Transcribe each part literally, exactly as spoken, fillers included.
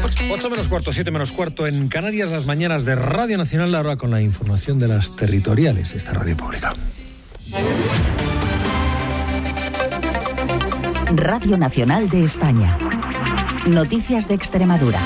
ocho menos cuarto, siete menos cuarto en Canarias, las mañanas de Radio Nacional, ahora con la información de las territoriales, esta radio pública. Radio Nacional de España. Noticias de Extremadura.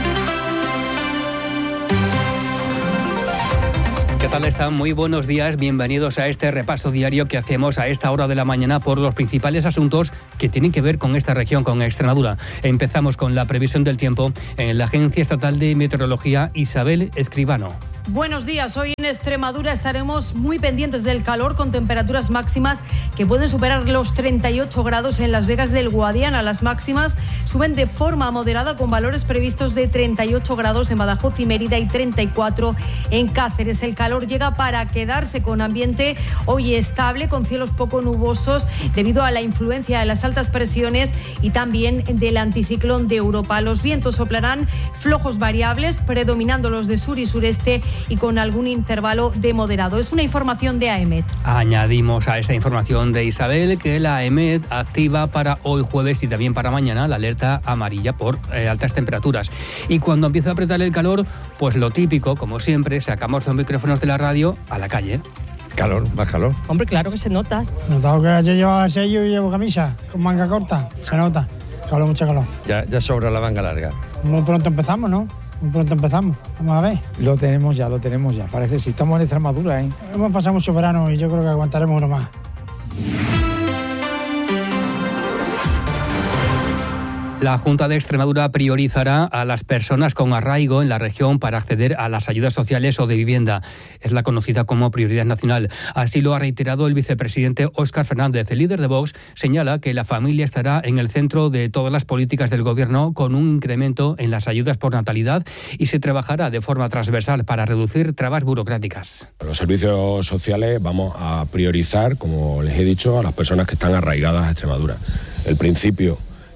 ¿Qué tal están? Muy buenos días, bienvenidos a este repaso diario que hacemos a esta hora de la mañana por los principales asuntos que tienen que ver con esta región, con Extremadura. Empezamos con la previsión del tiempo en la Agencia Estatal de Meteorología, Isabel Escribano. Buenos días, hoy en Extremadura estaremos muy pendientes del calor con temperaturas máximas que pueden superar los treinta y ocho grados en Las Vegas del Guadiana. Las máximas suben de forma moderada con valores previstos de treinta y ocho grados en Badajoz y Mérida y treinta y cuatro en Cáceres. El calor llega para quedarse con ambiente hoy estable, con cielos poco nubosos debido a la influencia de las altas presiones y también del anticiclón de Europa. Los vientos soplarán flojos variables, predominando los de sur y sureste y con algún intervalo de moderado. Es una información de AEMET. Añadimos a esta información de Isabel que la AEMET activa para hoy jueves y también para mañana la alerta amarilla por eh, altas temperaturas. Y cuando empieza a apretar el calor, pues lo típico, como siempre, sacamos los micrófonos de la radio a la calle. Calor, más calor. Hombre, claro que se nota. Notado que ayer llevaba sello y llevo camisa con manga corta. Se nota. Calor, mucho calor. Ya, ya sobra la manga larga. Muy pronto empezamos, ¿no? Muy pronto empezamos. Vamos a ver. Lo tenemos ya, lo tenemos ya. Parece que si estamos en Extremadura, ¿eh? Hemos pasado mucho verano y yo creo que aguantaremos uno más. La Junta de Extremadura priorizará a las personas con arraigo en la región para acceder a las ayudas sociales o de vivienda. Es la conocida como prioridad nacional. Así lo ha reiterado el vicepresidente Óscar Fernández. El líder de Vox señala que la familia estará en el centro de todas las políticas del Gobierno con un incremento en las ayudas por natalidad y se trabajará de forma transversal para reducir trabas burocráticas. Los servicios sociales vamos a priorizar, como les he dicho, a las personas que están arraigadas a Extremadura. El principio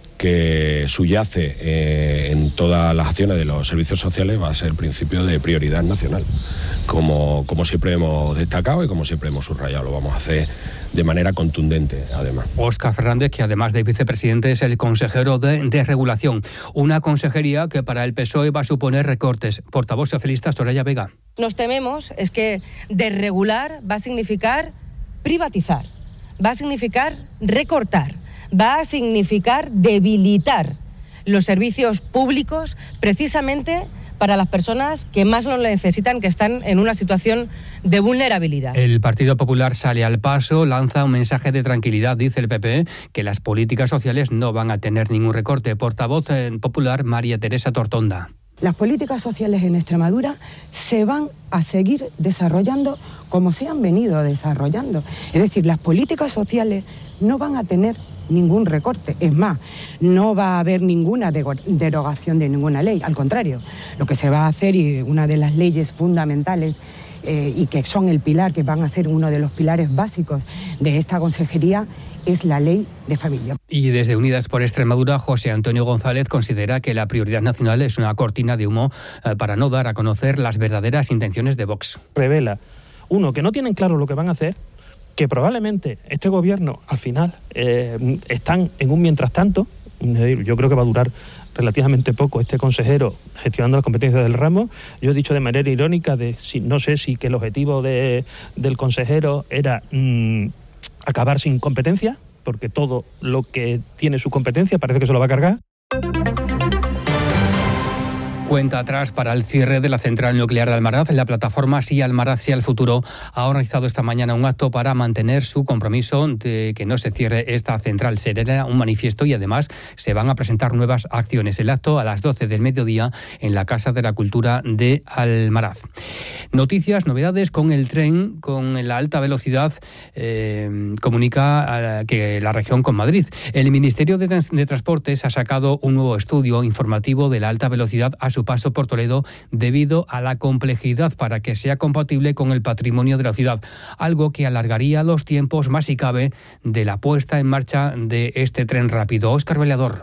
que subyace eh, en todas las acciones de los servicios sociales va a ser el principio de prioridad nacional, como, como siempre hemos destacado y como siempre hemos subrayado. Lo vamos a hacer de manera contundente, además. Óscar Fernández, que además de vicepresidente es el consejero de Desregulación, una consejería que para el P S O E va a suponer recortes. Portavoz socialista Soraya Vega. Nos tememos es que desregular va a significar privatizar, va a significar recortar, va a significar debilitar los servicios públicos precisamente para las personas que más lo necesitan, que están en una situación de vulnerabilidad. El Partido Popular sale al paso, lanza un mensaje de tranquilidad, dice el P P, que las políticas sociales no van a tener ningún recorte. Portavoz popular María Teresa Tortonda. Las políticas sociales en Extremadura se van a seguir desarrollando como se han venido desarrollando. Es decir, las políticas sociales no van a tener ningún recorte. Es más, no va a haber ninguna derogación de ninguna ley. Al contrario, lo que se va a hacer, y una de las leyes fundamentales eh, y que son el pilar, que van a ser uno de los pilares básicos de esta consejería, es la ley de familia. Y desde Unidas por Extremadura, José Antonio González considera que la prioridad nacional es una cortina de humo eh, para no dar a conocer las verdaderas intenciones de Vox. Revela, uno, que no tienen claro lo que van a hacer, que probablemente este gobierno al final eh, están en un mientras tanto. Yo creo que va a durar relativamente poco este consejero gestionando las competencias del ramo. Yo he dicho de manera irónica, de si, no sé si que el objetivo de, del consejero era mmm, acabar sin competencia, porque todo lo que tiene su competencia parece que se lo va a cargar. Cuenta atrás para el cierre de la central nuclear de Almaraz. La plataforma Sí Almaraz, Sí al Futuro ha organizado esta mañana un acto para mantener su compromiso de que no se cierre esta central. Será un manifiesto y además se van a presentar nuevas acciones. El acto a las doce del mediodía en la Casa de la Cultura de Almaraz. Noticias, novedades con el tren, con la alta velocidad, eh, comunica eh, que la región con Madrid. El Ministerio de, Trans- de Transportes ha sacado un nuevo estudio informativo de la alta velocidad a su paso por Toledo debido a la complejidad para que sea compatible con el patrimonio de la ciudad, algo que alargaría los tiempos más si cabe de la puesta en marcha de este tren rápido. Óscar Veleador.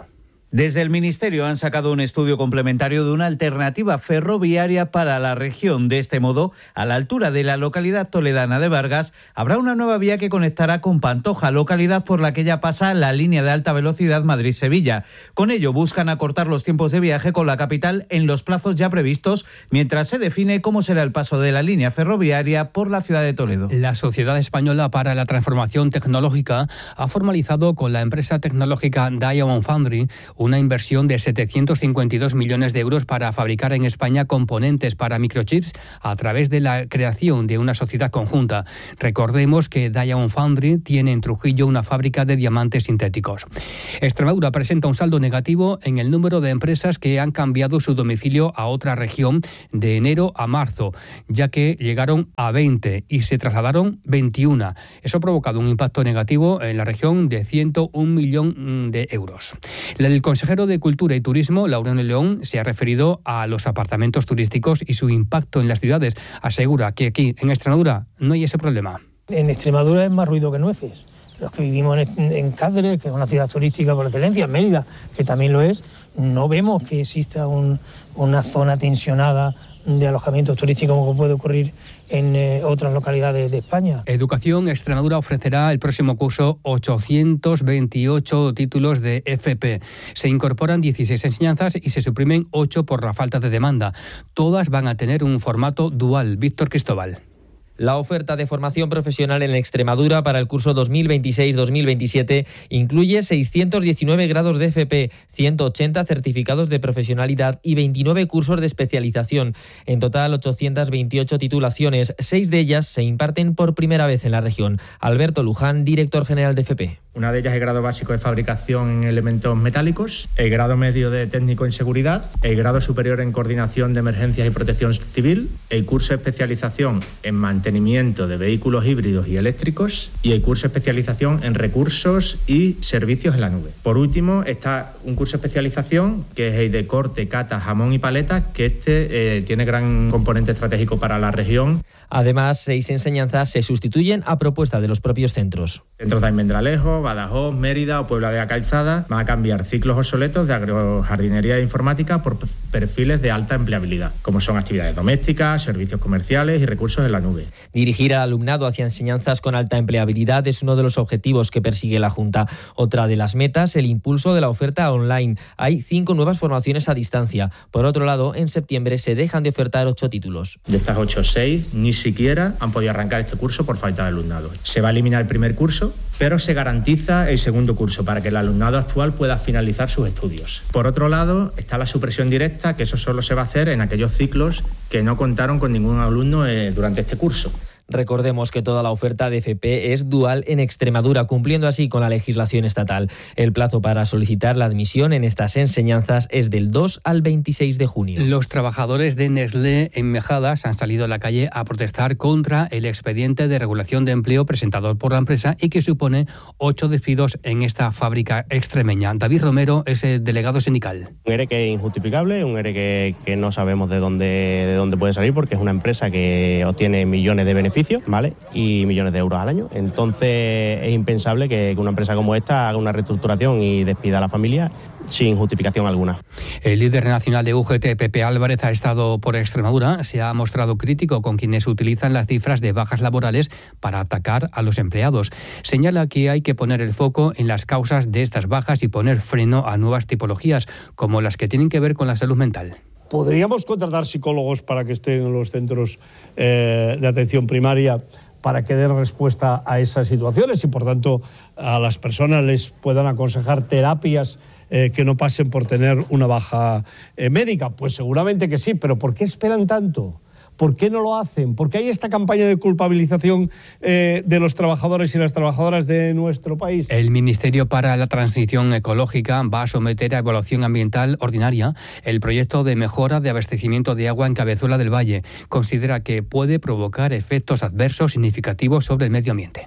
Desde el Ministerio han sacado un estudio complementario de una alternativa ferroviaria para la región. De este modo, a la altura de la localidad toledana de Vargas, habrá una nueva vía que conectará con Pantoja, localidad por la que ya pasa la línea de alta velocidad Madrid-Sevilla. Con ello buscan acortar los tiempos de viaje con la capital en los plazos ya previstos, mientras se define cómo será el paso de la línea ferroviaria por la ciudad de Toledo. La Sociedad Española para la Transformación Tecnológica ha formalizado con la empresa tecnológica Diamond Foundry una inversión de setecientos cincuenta y dos millones de euros para fabricar en España componentes para microchips a través de la creación de una sociedad conjunta. Recordemos que Diamond Foundry tiene en Trujillo una fábrica de diamantes sintéticos. Extremadura presenta un saldo negativo en el número de empresas que han cambiado su domicilio a otra región de enero a marzo, ya que llegaron a veinte y se trasladaron veintiuno. Eso ha provocado un impacto negativo en la región de ciento un millón de euros. El consejero de Cultura y Turismo, Laureano León, se ha referido a los apartamentos turísticos y su impacto en las ciudades. Asegura que aquí, en Extremadura, no hay ese problema. En Extremadura es más ruido que nueces. Los que vivimos en, en Cáceres, que es una ciudad turística por excelencia, en Mérida, que también lo es, no vemos que exista un, una zona tensionada de alojamientos turísticos como puede ocurrir en eh, otras localidades de España. Educación Extremadura ofrecerá el próximo curso ochocientos veintiocho títulos de F P. Se incorporan dieciséis enseñanzas y se suprimen ocho por la falta de demanda. Todas van a tener un formato dual. Víctor Cristóbal. La oferta de formación profesional en Extremadura para el curso dos mil veintiséis dos mil veintisiete incluye seiscientos diecinueve grados de F P, ciento ochenta certificados de profesionalidad y veintinueve cursos de especialización. En total, ochocientas veintiocho titulaciones, seis de ellas se imparten por primera vez en la región. Alberto Luján, director general de F P. Una de ellas es el grado básico de fabricación en elementos metálicos, el grado medio de técnico en seguridad, el grado superior en coordinación de emergencias y protección civil, el curso de especialización en mantenimiento de vehículos híbridos y eléctricos y el curso de especialización en recursos y servicios en la nube. Por último está un curso de especialización que es el de corte, cata, jamón y paletas, que este eh, tiene gran componente estratégico para la región. Además, seis enseñanzas se sustituyen a propuesta de los propios centros. Centros de Almendralejo, Badajoz, Mérida o Puebla de la Calzada van a cambiar ciclos obsoletos de agrojardinería e informática por perfiles de alta empleabilidad, como son actividades domésticas, servicios comerciales y recursos en la nube. Dirigir al alumnado hacia enseñanzas con alta empleabilidad es uno de los objetivos que persigue la Junta. Otra de las metas, el impulso de la oferta online. Hay cinco nuevas formaciones a distancia. Por otro lado, en septiembre se dejan de ofertar ocho títulos. De estas ocho, seis ni siquiera han podido arrancar este curso por falta de alumnado. Se va a eliminar el primer curso, pero se garantiza el segundo curso para que el alumnado actual pueda finalizar sus estudios. Por otro lado, está la supresión directa, que eso solo se va a hacer en aquellos ciclos que no contaron con ningún alumno eh, durante este curso. Recordemos que toda la oferta de F P es dual en Extremadura, cumpliendo así con la legislación estatal. El plazo para solicitar la admisión en estas enseñanzas es del dos al veintiséis de junio. Los trabajadores de Nestlé en Mejadas han salido a la calle a protestar contra el expediente de regulación de empleo presentado por la empresa y que supone ocho despidos en esta fábrica extremeña. David Romero es el delegado sindical. Un ERE que es injustificable, un ERE que, que no sabemos de dónde, de dónde puede salir porque es una empresa que obtiene millones de beneficios, ¿vale? Y millones de euros al año. Entonces es impensable que una empresa como esta haga una reestructuración y despida a la familia sin justificación alguna. El líder nacional de U G T, Pepe Álvarez, ha estado por Extremadura. Se ha mostrado crítico con quienes utilizan las cifras de bajas laborales para atacar a los empleados. Señala que hay que poner el foco en las causas de estas bajas y poner freno a nuevas tipologías, como las que tienen que ver con la salud mental. ¿Podríamos contratar psicólogos para que estén en los centros eh, de atención primaria para que den respuesta a esas situaciones y, por tanto, a las personas les puedan aconsejar terapias eh, que no pasen por tener una baja eh, médica? Pues seguramente que sí, pero ¿por qué esperan tanto? ¿Por qué no lo hacen? ¿Por qué hay esta campaña de culpabilización eh, de los trabajadores y las trabajadoras de nuestro país? El Ministerio para la Transición Ecológica va a someter a evaluación ambiental ordinaria el proyecto de mejora de abastecimiento de agua en Cabezuela del Valle. Considera que puede provocar efectos adversos significativos sobre el medio ambiente.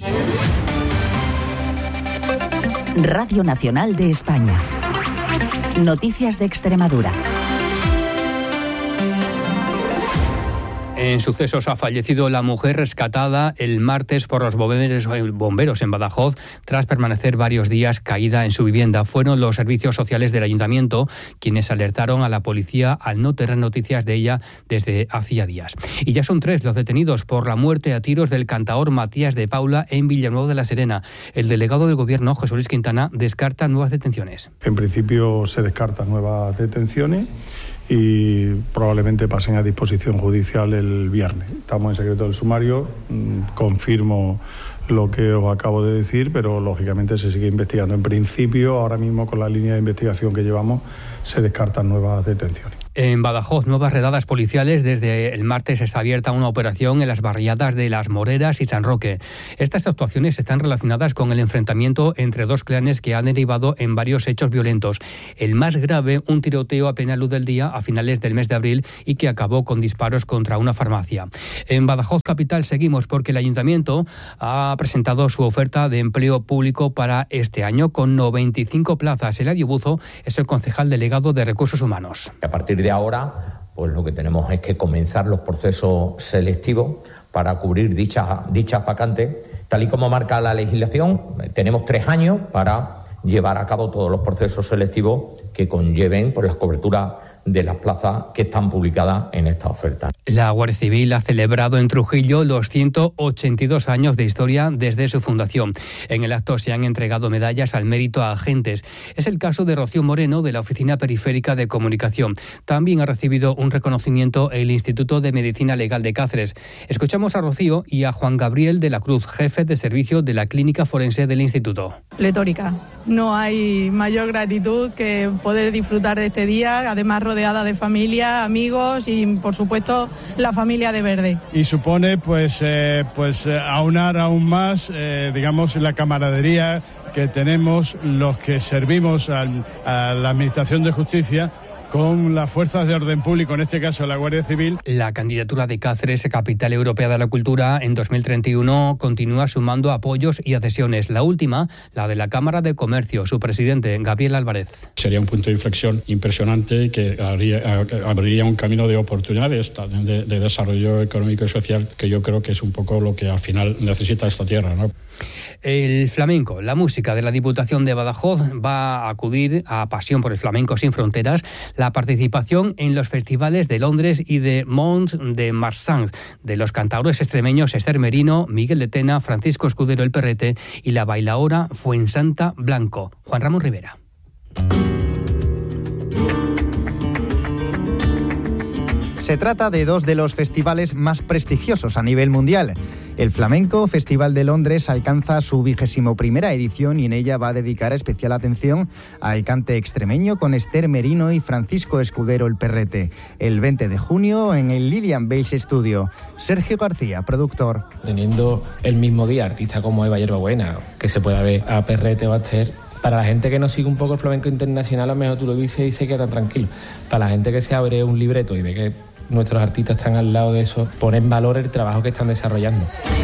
Radio Nacional de España. Noticias de Extremadura. En sucesos ha fallecido la mujer rescatada el martes por los bomberos en Badajoz tras permanecer varios días caída en su vivienda. Fueron los servicios sociales del ayuntamiento quienes alertaron a la policía al no tener noticias de ella desde hacía días. Y ya son tres los detenidos por la muerte a tiros del cantaor Matías de Paula en Villanueva de la Serena. El delegado del Gobierno, José Luis Quintana, descarta nuevas detenciones. En principio se descartan nuevas detenciones y probablemente pasen a disposición judicial el viernes. Estamos en secreto del sumario, confirmo lo que os acabo de decir, pero lógicamente se sigue investigando. En principio, ahora mismo con la línea de investigación que llevamos, se descartan nuevas detenciones. En Badajoz, nuevas redadas policiales. Desde el martes está abierta una operación en las barriadas de Las Moreras y San Roque. Estas actuaciones están relacionadas con el enfrentamiento entre dos clanes que han derivado en varios hechos violentos. El más grave, un tiroteo a plena luz del día a finales del mes de abril y que acabó con disparos contra una farmacia. En Badajoz capital seguimos porque el ayuntamiento ha presentado su oferta de empleo público para este año con noventa y cinco plazas. Eladio Buzo es el concejal delegado de Recursos Humanos. A partir de ahora, pues lo que tenemos es que comenzar los procesos selectivos para cubrir dichas, dichas vacantes. Tal y como marca la legislación, tenemos tres años para llevar a cabo todos los procesos selectivos que conlleven por las coberturas de las plazas que están publicadas en esta oferta. La Guardia Civil ha celebrado en Trujillo los ciento ochenta y dos años de historia desde su fundación. En el acto se han entregado medallas al mérito a agentes. Es el caso de Rocío Moreno, de la Oficina Periférica de Comunicación. También ha recibido un reconocimiento el Instituto de Medicina Legal de Cáceres. Escuchamos a Rocío y a Juan Gabriel de la Cruz, jefe de servicio de la Clínica Forense del Instituto. Pletórica. No hay mayor gratitud que poder disfrutar de este día, además rodeada de familia, amigos y, por supuesto, la familia de Verde. Y supone, pues, eh, pues eh, aunar aún más, eh, digamos, la camaradería que tenemos los que servimos al, a la Administración de Justicia con las fuerzas de orden público, en este caso la Guardia Civil. La candidatura de Cáceres, Capital Europea de la Cultura, en dos mil treinta y uno continúa sumando apoyos y adhesiones. La última, la de la Cámara de Comercio, su presidente, Gabriel Álvarez. Sería un punto de inflexión impresionante que habría, abriría un camino de oportunidades, de, de desarrollo económico y social, que yo creo que es un poco lo que al final necesita esta tierra, ¿no? El flamenco, la música de la Diputación de Badajoz va a acudir a Pasión por el Flamenco Sin Fronteras, la participación en los festivales de Londres y de Mont de Marsan, de los cantaores extremeños Esther Merino, Miguel de Tena, Francisco Escudero El Perrete y la bailaora Fuensanta Blanco. Juan Ramón Rivera. Se trata de dos de los festivales más prestigiosos a nivel mundial. El Flamenco Festival de Londres alcanza su vigésimo primera edición y en ella va a dedicar especial atención al cante extremeño con Esther Merino y Francisco Escudero El Perrete. El veinte de junio en el Lillian Bales Studio. Sergio García, productor. Teniendo el mismo día artistas como Eva Yerbabuena, que se pueda ver a Perrete o a Esther, para la gente que no sigue un poco el flamenco internacional, a lo mejor tú lo dices y se queda tranquilo. Para la gente que se abre un libreto y ve que nuestros artistas están al lado de eso, pone en valor el trabajo que están desarrollando.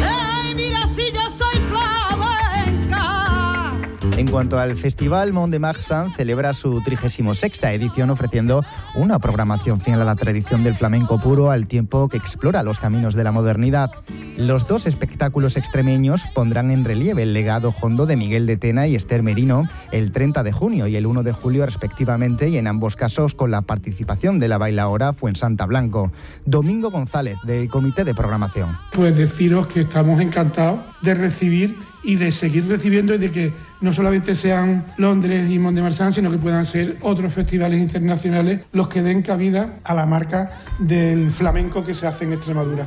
En cuanto al festival, Mont de Marsan celebra su trigésima sexta edición ofreciendo una programación fiel a la tradición del flamenco puro al tiempo que explora los caminos de la modernidad. Los dos espectáculos extremeños pondrán en relieve el legado hondo de Miguel de Tena y Esther Merino el treinta de junio y el uno de julio respectivamente, y en ambos casos con la participación de la bailaora Fuensanta Blanco. Domingo González, del Comité de Programación. Pues deciros que estamos encantados de recibir y de seguir recibiendo, y de que no solamente sean Londres y Mont de Marsan, sino que puedan ser otros festivales internacionales los que den cabida a la marca del flamenco que se hace en Extremadura.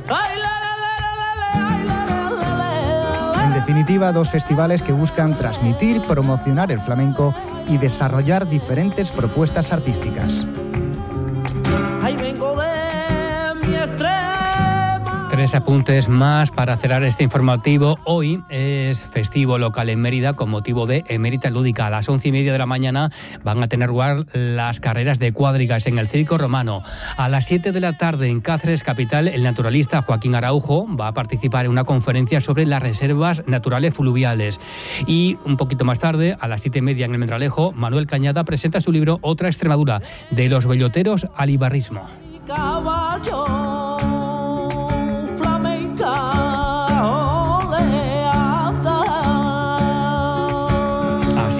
En definitiva, dos festivales que buscan transmitir, promocionar el flamenco y desarrollar diferentes propuestas artísticas. Ahí vengo de mi estrella. Tres apuntes más para cerrar este informativo. Hoy es festivo local en Mérida con motivo de Emérita Lúdica. A las once y media de la mañana van a tener lugar las carreras de cuadrigas en el Circo Romano. A las siete de la tarde en Cáceres capital, el naturalista Joaquín Araujo va a participar en una conferencia sobre las reservas naturales fluviales. Y un poquito más tarde, a las siete y media en el Mendralejo, Manuel Cañada presenta su libro Otra Extremadura, de los belloteros al ibarrismo. Caballo.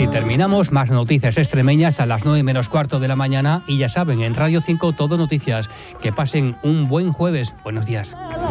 Así terminamos. Más noticias extremeñas a las nueve menos cuarto de la mañana. Y ya saben, en Radio cinco todo noticias. Que pasen un buen jueves. Buenos días.